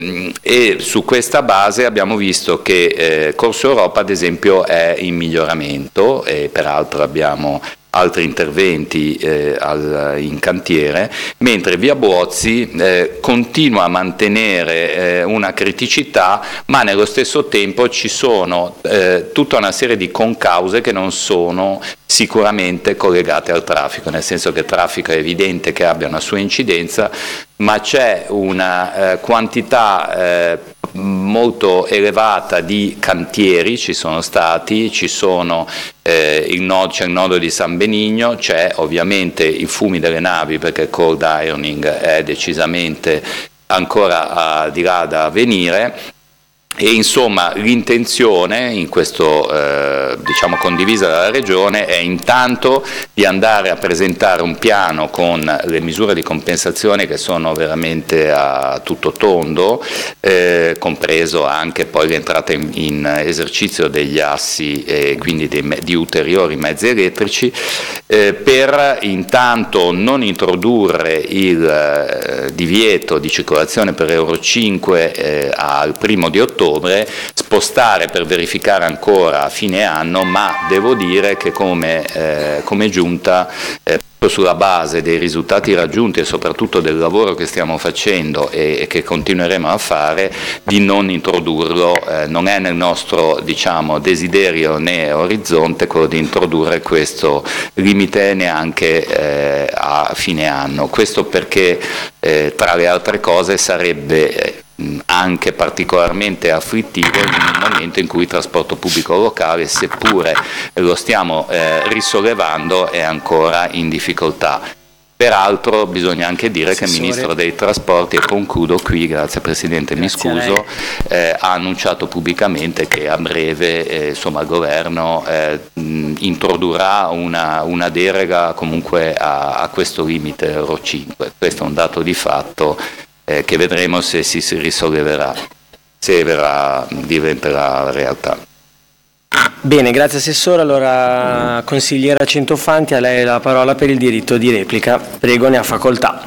E su questa base abbiamo visto che Corso Europa ad esempio è in miglioramento, e peraltro abbiamo altri interventi in cantiere, mentre Via Buozzi continua a mantenere una criticità, ma nello stesso tempo ci sono tutta una serie di concause che non sono sicuramente collegate al traffico, nel senso che il traffico è evidente che abbia una sua incidenza, ma c'è una quantità molto elevata di cantieri, ci sono stati, c'è il nodo di San Benigno, c'è ovviamente i fumi delle navi perché il cold ironing è decisamente ancora di là da venire. E insomma l'intenzione in questo diciamo condivisa dalla Regione è intanto di andare a presentare un piano con le misure di compensazione che sono veramente a tutto tondo, compreso anche poi l'entrata in esercizio degli assi e quindi di ulteriori mezzi elettrici, per intanto non introdurre il divieto di circolazione per Euro 5 al 1° di ottobre, spostare per verificare ancora a fine anno, ma devo dire che come Giunta, sulla base dei risultati raggiunti e soprattutto del lavoro che stiamo facendo e che continueremo a fare, di non introdurlo, non è nel nostro desiderio né orizzonte quello di introdurre questo limite neanche a fine anno. Questo perché tra le altre cose sarebbe anche particolarmente afflittivo in un momento in cui il trasporto pubblico locale, seppure lo stiamo risollevando, è ancora in difficoltà. Peraltro bisogna anche dire che il Ministro dei Trasporti, e concludo qui, grazie Presidente, mi scuso, ha annunciato pubblicamente che a breve il Governo introdurrà una deroga comunque a questo limite Euro 5. Questo è un dato di fatto che vedremo se si risolleverà, se diventerà realtà. Bene, grazie Assessore. Allora, consigliera Centofanti, a lei la parola per il diritto di replica. Prego, ne ha facoltà.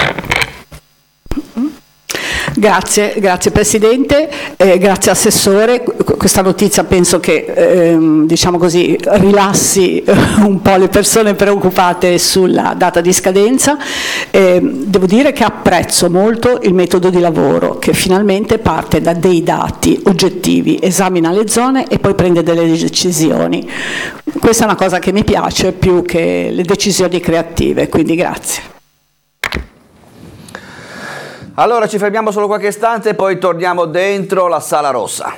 Grazie Presidente, grazie Assessore. Questa notizia penso che rilassi un po' le persone preoccupate sulla data di scadenza. Devo dire che apprezzo molto il metodo di lavoro che finalmente parte da dei dati oggettivi, esamina le zone e poi prende delle decisioni. Questa è una cosa che mi piace più che le decisioni creative, quindi grazie. Allora ci fermiamo solo qualche istante e poi torniamo dentro la Sala Rossa.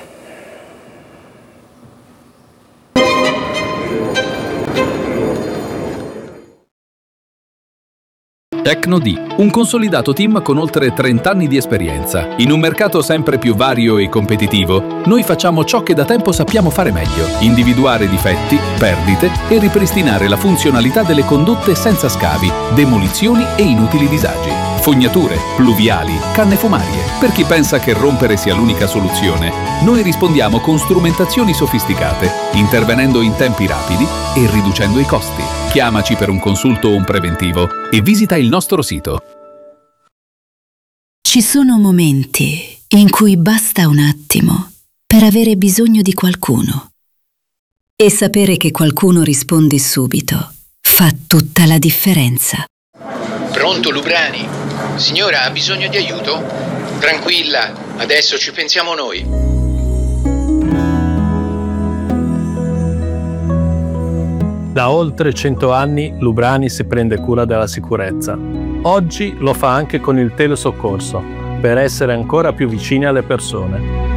Tecno-D, un consolidato team con oltre 30 anni di esperienza. In un mercato sempre più vario e competitivo, noi facciamo ciò che da tempo sappiamo fare meglio: individuare difetti, perdite e ripristinare la funzionalità delle condotte senza scavi, demolizioni e inutili disagi. Fognature, pluviali, canne fumarie. Per chi pensa che rompere sia l'unica soluzione, noi rispondiamo con strumentazioni sofisticate, intervenendo in tempi rapidi e riducendo i costi. Chiamaci per un consulto o un preventivo e visita il nostro sito. Ci sono momenti in cui basta un attimo per avere bisogno di qualcuno. E sapere che qualcuno risponde subito fa tutta la differenza. Pronto, Lubrani? Signora, ha bisogno di aiuto? Tranquilla, adesso ci pensiamo noi. Da oltre 100 anni Lubrani si prende cura della sicurezza. Oggi lo fa anche con il telesoccorso, per essere ancora più vicini alle persone.